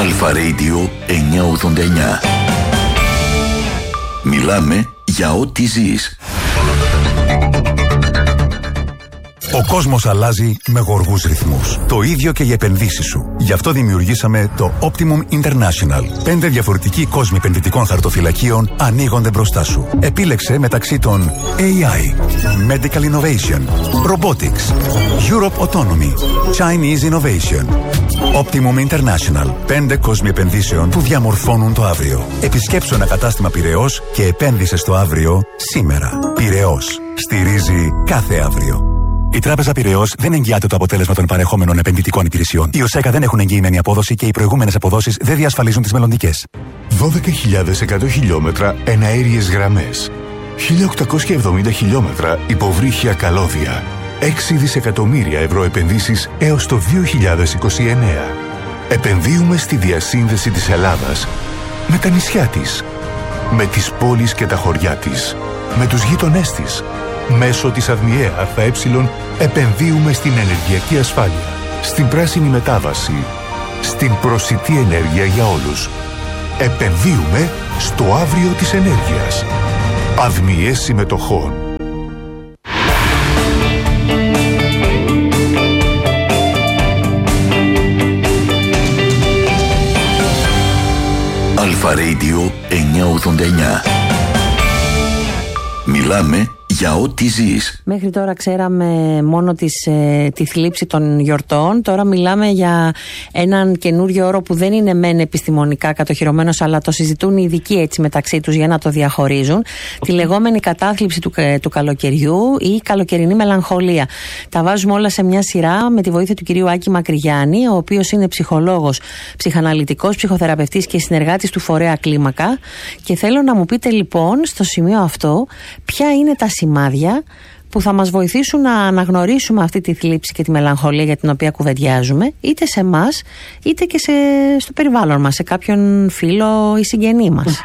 Αλφα Radio 989. Μιλάμε για ό,τι ζεις. Ο κόσμος αλλάζει με γοργούς ρυθμούς. Το ίδιο και οι επενδύσεις σου. Γι' αυτό δημιουργήσαμε το Optimum International. 5 διαφορετικοί κόσμοι επενδυτικών χαρτοφυλακίων ανοίγονται μπροστά σου. Επίλεξε μεταξύ των AI, Medical Innovation, Robotics, Europe Autonomy, Chinese Innovation. Optimum International. 5 κόσμοι επενδύσεων που διαμορφώνουν το αύριο. Επισκέψου ένα κατάστημα Πειραιώς και επένδυσε στο αύριο σήμερα. Πειραιώς. Στηρίζει κάθε αύριο. Η Τράπεζα Πειραιώς δεν εγγυάται το αποτέλεσμα των παρεχόμενων επενδυτικών υπηρεσιών. Οι ΟΣΕΚΑ δεν έχουν εγγυημένη απόδοση και οι προηγούμενες αποδόσεις δεν διασφαλίζουν τις μελλοντικές. 12.100 χιλιόμετρα εναέριες γραμμές. 1.870 χιλιόμετρα υποβρύχια καλώδια. 6 δισεκατομμύρια ευρώ επενδύσεις έως το 2029. Επενδύουμε στη διασύνδεση της Ελλάδας με τα νησιά της, με τις πόλεις και τα χωριά της, με τους γείτονές της. Μέσω της ΑΔΜΙΕ ΑΕ επενδύουμε στην ενεργειακή ασφάλεια, στην πράσινη μετάβαση, στην προσιτή ενέργεια για όλους. Επενδύουμε στο αύριο της ενέργειας. ΑΔΜΙΕ συμμετοχών. Αλφα Radio 989. Μιλάμε για ό,τι ζεις. Μέχρι τώρα ξέραμε μόνο τη θλίψη των γιορτών. Τώρα μιλάμε για έναν καινούριο όρο που δεν είναι μεν επιστημονικά κατοχυρωμένος, αλλά το συζητούν οι ειδικοί έτσι μεταξύ τους για να το διαχωρίζουν. Τη λεγόμενη κατάθλιψη του καλοκαιριού ή καλοκαιρινή μελαγχολία. Τα βάζουμε όλα σε μια σειρά με τη βοήθεια του κυρίου Άκη Μακρυγιάννη, ο οποίος είναι ψυχολόγος, ψυχαναλυτικός, ψυχοθεραπευτής και συνεργάτης του φορέα Κλίμακα. Και θέλω να μου πείτε λοιπόν στο σημείο αυτό ποια είναι τα σημάδια που θα μας βοηθήσουν να αναγνωρίσουμε αυτή τη θλίψη και τη μελαγχολία για την οποία κουβεντιάζουμε, είτε σε εμάς είτε και στο περιβάλλον μας, σε κάποιον φίλο ή συγγενή μας.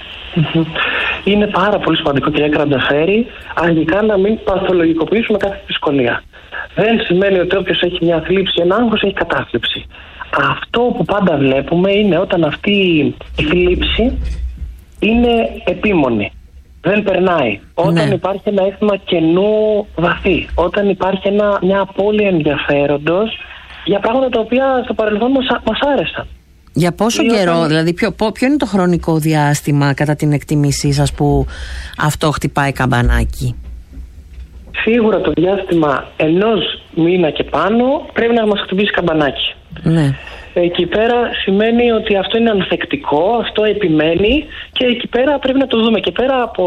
Είναι πάρα πολύ σημαντικό, κυρία Κρανταφέρη, αρχικά να μην παθολογικοποιήσουμε κάθε δυσκολία. Δεν σημαίνει ότι όποιος έχει μια θλίψη, ένα άγχος, έχει κατάθλιψη. Αυτό που πάντα βλέπουμε είναι όταν αυτή η θλίψη είναι επίμονη. Δεν περνάει. Όταν υπάρχει ένα αίσθημα κενού βαθύ. Όταν υπάρχει μια απώλεια ενδιαφέροντος για πράγματα τα οποία στο παρελθόν μας άρεσαν. Για πόσο καιρό, δηλαδή ποιο είναι το χρονικό διάστημα κατά την εκτίμησή σας που αυτό χτυπάει καμπανάκι? Σίγουρα το διάστημα 1 μήνα και πάνω πρέπει να μας χτυπήσει καμπανάκι. Ναι. Εκεί πέρα σημαίνει ότι αυτό είναι ανθεκτικό, αυτό επιμένει και εκεί πέρα πρέπει να το δούμε. Και πέρα από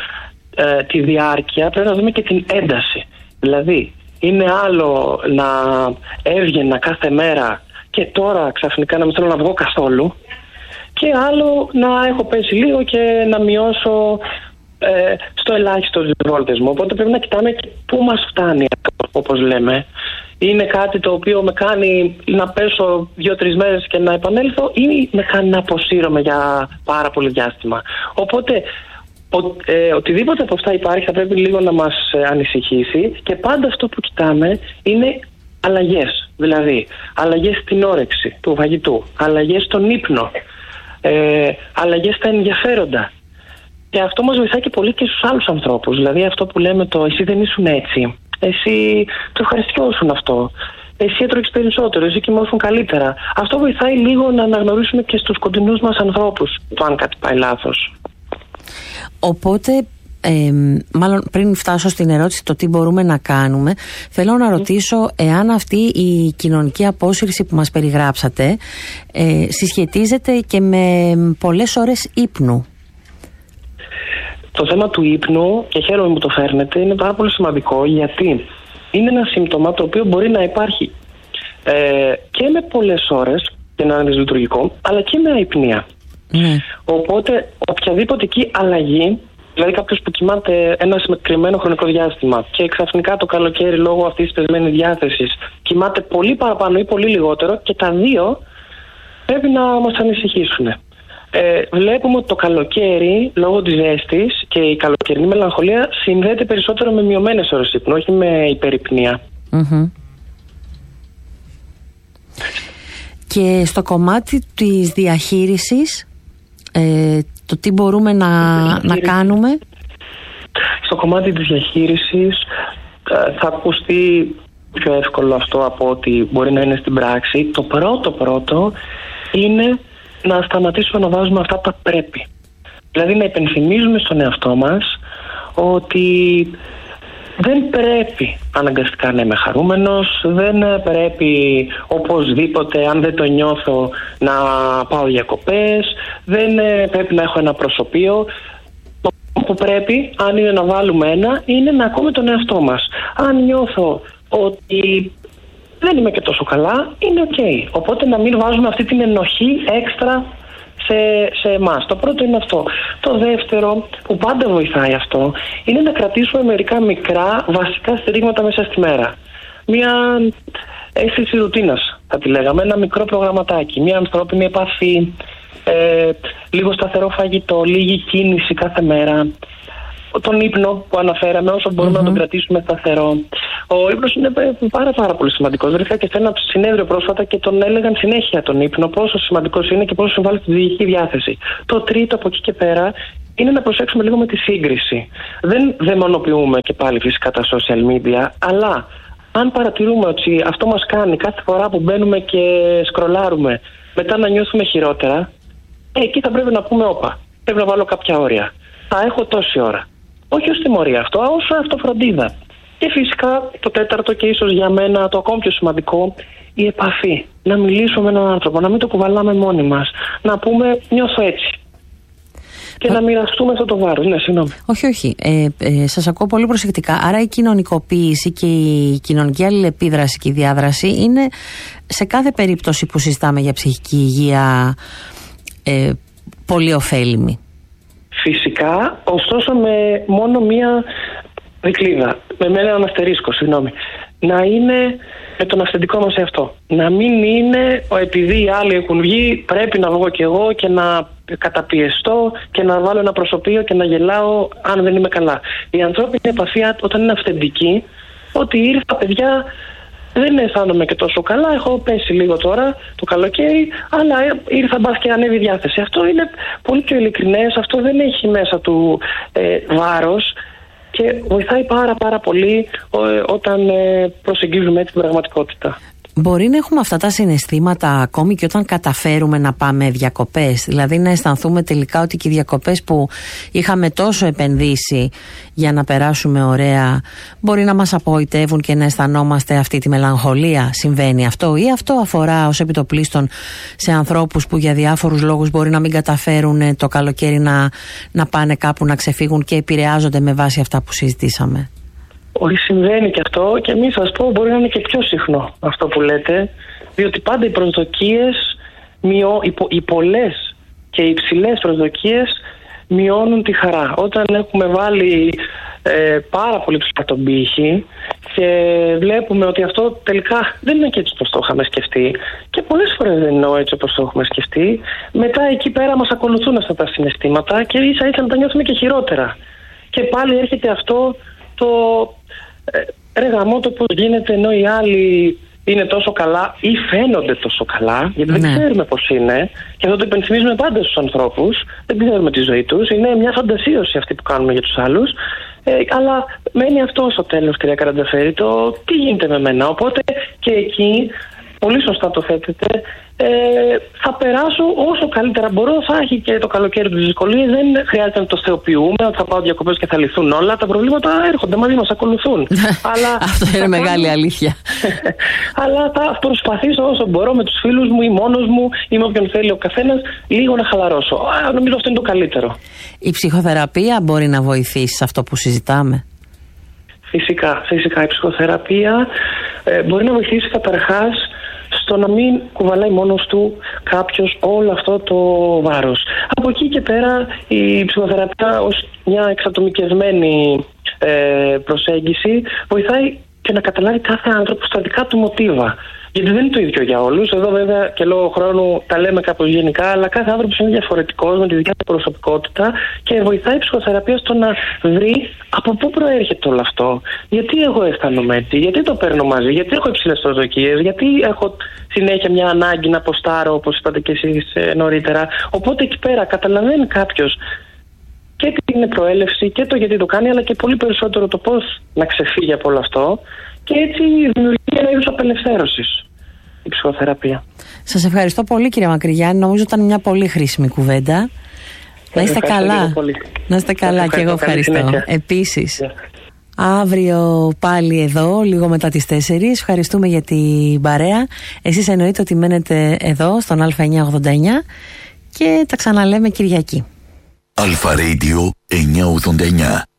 τη διάρκεια πρέπει να δούμε και την ένταση. Δηλαδή είναι άλλο να έβγαινα κάθε μέρα και τώρα ξαφνικά να μην θέλω να βγω καθόλου, και άλλο να έχω πέσει λίγο και να μειώσω στο ελάχιστο τις βόλτες μου. Οπότε πρέπει να κοιτάμε πού μας φτάνει αυτό, όπως λέμε. Είναι κάτι το οποίο με κάνει να πέσω 2-3 μέρες και να επανέλθω, ή με κάνει να αποσύρωμαι για πάρα πολύ διάστημα. Οπότε οτιδήποτε από αυτά υπάρχει θα πρέπει λίγο να μας ανησυχήσει, και πάντα αυτό που κοιτάμε είναι αλλαγές. Δηλαδή αλλαγές στην όρεξη του φαγητού, αλλαγές στον ύπνο, αλλαγές στα ενδιαφέροντα. Και αυτό μας βοηθάει και πολύ και στους άλλους ανθρώπους. Δηλαδή αυτό που λέμε το «εσύ δεν ήσουν έτσι», «εσύ το ευχαριστιώσουν αυτό», «εσύ έτρωγες περισσότερο», «εσύ κοιμόσουν καλύτερα». Αυτό βοηθάει λίγο να αναγνωρίσουμε και στους κοντινούς μας ανθρώπους το αν κάτι πάει λάθος. Οπότε, μάλλον πριν φτάσω στην ερώτηση το τι μπορούμε να κάνουμε, θέλω να ρωτήσω εάν αυτή η κοινωνική απόσυρση που μας περιγράψατε συσχετίζεται και με πολλές ώρες ύπνου. Το θέμα του ύπνου, και χαίρομαι που το φέρνετε, είναι πάρα πολύ σημαντικό, γιατί είναι ένα σύμπτωμα το οποίο μπορεί να υπάρχει και με πολλές ώρες και να είναι δυσλειτουργικό, αλλά και με αϊπνία. Οπότε οποιαδήποτε εκεί αλλαγή, δηλαδή κάποιος που κοιμάται ένα συγκεκριμένο χρονικό διάστημα και ξαφνικά το καλοκαίρι λόγω αυτής της πεσμένης διάθεσης κοιμάται πολύ παραπάνω ή πολύ λιγότερο, και τα δύο πρέπει να μας ανησυχήσουν. Βλέπουμε ότι το καλοκαίρι, λόγω της ζέστης και η καλοκαιρινή μελαγχολία, συνδέεται περισσότερο με μειωμένες ώρες ύπνου, όχι με υπερυπνία. Και στο κομμάτι της διαχείρισης, το τι μπορούμε να κάνουμε. Στο κομμάτι της διαχείρισης θα ακουστεί πιο εύκολο αυτό από ότι μπορεί να είναι στην πράξη. Το πρώτο είναι να σταματήσουμε να βάζουμε αυτά τα πρέπει. Δηλαδή να υπενθυμίζουμε στον εαυτό μας ότι δεν πρέπει αναγκαστικά να είμαι χαρούμενος, δεν πρέπει οπωσδήποτε, αν δεν το νιώθω, να πάω διακοπές, δεν πρέπει να έχω ένα προσωπείο. Το που πρέπει, αν είναι να βάλουμε ένα, είναι να ακούμε τον εαυτό μας. Αν νιώθω ότι δεν είμαι και τόσο καλά, είναι ok. Οπότε να μην βάζουμε αυτή την ενοχή έξτρα σε εμάς. Το πρώτο είναι αυτό. Το δεύτερο, που πάντα βοηθάει αυτό, είναι να κρατήσουμε μερικά μικρά βασικά στηρίγματα μέσα στη μέρα. Μια αίσθηση ρουτίνας, θα τη λέγαμε, ένα μικρό προγραμματάκι, μια ανθρώπινη επαφή, λίγο σταθερό φαγητό, λίγη κίνηση κάθε μέρα. Τον ύπνο που αναφέραμε, όσο μπορούμε να τον κρατήσουμε σταθερό. Ο ύπνος είναι πάρα πολύ σημαντικός. Βρήκα και σε ένα συνέδριο πρόσφατα και τον έλεγαν συνέχεια τον ύπνο, πόσο σημαντικός είναι και πόσο συμβάλλει στην ψυχική διάθεση. Το τρίτο από εκεί και πέρα είναι να προσέξουμε λίγο με τη σύγκριση. Δεν δαιμονοποιούμε και πάλι φυσικά τα social media, αλλά αν παρατηρούμε ότι αυτό μας κάνει κάθε φορά που μπαίνουμε και σκρολάρουμε, μετά να νιώθουμε χειρότερα, εκεί θα πρέπει να πούμε όπα, πρέπει να βάλω κάποια όρια. Θα έχω τόση ώρα. Όχι ως τιμωρία αυτό, ως αυτοφροντίδα. Και φυσικά το τέταρτο και ίσως για μένα το ακόμη πιο σημαντικό, η επαφή. Να μιλήσουμε με έναν άνθρωπο, να μην το κουβαλάμε μόνοι μας. Να πούμε νιώθω έτσι. Και να μοιραστούμε αυτό το βάρος. Ναι, συγγνώμη. Όχι. Σας ακούω πολύ προσεκτικά. Άρα η κοινωνικοποίηση και η κοινωνική αλληλεπίδραση και η διάδραση είναι σε κάθε περίπτωση που συζητάμε για ψυχική υγεία πολύ ωφέλιμη. Φυσικά, ωστόσο με μόνο μία δικλίδα, με έναν αστερίσκο, συγγνώμη. Να είναι με τον αυθεντικό μας εαυτό. Να μην είναι επειδή οι άλλοι έχουν βγει, πρέπει να βγω κι εγώ και να καταπιεστώ και να βάλω ένα προσωπείο και να γελάω αν δεν είμαι καλά. Η ανθρώπινη επαφή, όταν είναι αυθεντική, ότι ήρθα παιδιά, δεν αισθάνομαι και τόσο καλά, έχω πέσει λίγο τώρα το καλοκαίρι, αλλά ήρθα μπας και ανέβει η διάθεση. Αυτό είναι πολύ πιο ειλικρινές, αυτό δεν έχει μέσα του βάρος και βοηθάει πάρα πολύ όταν προσεγγίζουμε έτσι την πραγματικότητα. Μπορεί να έχουμε αυτά τα συναισθήματα ακόμη και όταν καταφέρουμε να πάμε διακοπές. Δηλαδή να αισθανθούμε τελικά ότι και οι διακοπές που είχαμε τόσο επενδύσει για να περάσουμε ωραία μπορεί να μας απογοητεύουν και να αισθανόμαστε αυτή τη μελαγχολία. Συμβαίνει αυτό ή αυτό αφορά ως επιτοπλίστων σε ανθρώπους που για διάφορους λόγους μπορεί να μην καταφέρουν το καλοκαίρι να πάνε κάπου να ξεφύγουν και επηρεάζονται με βάση αυτά που συζητήσαμε? Όχι, συμβαίνει και αυτό και μην σας πω μπορεί να είναι και πιο συχνό αυτό που λέτε, διότι πάντα οι προσδοκίες, οι πολλές και οι υψηλές προσδοκίες μειώνουν τη χαρά. Όταν έχουμε βάλει πάρα πολύ ψηλά τον πύχη και βλέπουμε ότι αυτό τελικά δεν είναι και έτσι όπως το είχαμε σκεφτεί και πολλές φορές δεν είναι έτσι όπως το έχουμε σκεφτεί, μετά εκεί πέρα μας ακολουθούν αυτά τα συναισθήματα και ίσα ίσα να τα νιώθουμε και χειρότερα. Και πάλι έρχεται αυτό το ρε γαμό το πώς γίνεται ενώ οι άλλοι είναι τόσο καλά ή φαίνονται τόσο καλά, γιατί δεν ξέρουμε πώς είναι και αυτό το υπενθυμίζουμε πάντα στους ανθρώπους, δεν ξέρουμε τη ζωή τους, είναι μια φαντασίωση αυτή που κάνουμε για τους άλλους, αλλά μένει αυτό στο τέλος, κυρία Καραντζαφέρη, το τι γίνεται με μένα. Οπότε και εκεί, πολύ σωστά το θέτετε, θα περάσω όσο καλύτερα μπορώ. Θα έχει και το καλοκαίρι του δυσκολίες. Δεν χρειάζεται να το θεοποιούμε, ότι θα πάω διακοπές και θα λυθούν όλα. Τα προβλήματα έρχονται μαζί μας, ακολουθούν. Αλλά αυτό είναι μεγάλη αλήθεια. Αλλά θα προσπαθήσω όσο μπορώ με τους φίλους μου ή μόνος μου ή με όποιον θέλει ο καθένας λίγο να χαλαρώσω. Νομίζω αυτό είναι το καλύτερο. Η ψυχοθεραπεία μπορεί να βοηθήσει σε αυτό που συζητάμε? Φυσικά. Η ψυχοθεραπεία μπορεί να βοηθήσει καταρχάς στο να μην κουβαλάει μόνος του κάποιος όλο αυτό το βάρος. Από εκεί και πέρα η ψυχοθεραπεία ως μια εξατομικευμένη προσέγγιση βοηθάει και να καταλάβει κάθε άνθρωπο στα δικά του μοτίβα. Γιατί δεν είναι το ίδιο για όλους. Εδώ, βέβαια, και λόγω χρόνου τα λέμε κάπως γενικά, αλλά κάθε άνθρωπος είναι διαφορετικός με τη δικιά του προσωπικότητα και βοηθάει η ψυχοθεραπεία στο να βρει από πού προέρχεται όλο αυτό. Γιατί εγώ αισθάνομαι έτσι, γιατί το παίρνω μαζί, γιατί έχω υψηλές προσδοκίες, γιατί έχω συνέχεια μια ανάγκη να ποστάρω, όπως είπατε και εσείς νωρίτερα. Οπότε εκεί πέρα καταλαβαίνει κάποιος και την προέλευση και το γιατί το κάνει, αλλά και πολύ περισσότερο το πώς να ξεφύγει από όλο αυτό. Και έτσι δημιουργεί ένα είδος απελευθέρωσης η ψυχοθεραπεία. Σας ευχαριστώ πολύ, κύριε Μακρυγιάννη. Νομίζω ήταν μια πολύ χρήσιμη κουβέντα. Να είστε καλά. Να είστε καλά και εγώ ευχαριστώ. Επίσης. Αύριο πάλι εδώ, λίγο μετά τις 4. Ευχαριστούμε για την παρέα. Εσείς εννοείτε ότι μένετε εδώ στον Α989 και τα ξαναλέμε Κυριακή. Αλφα Radio 989.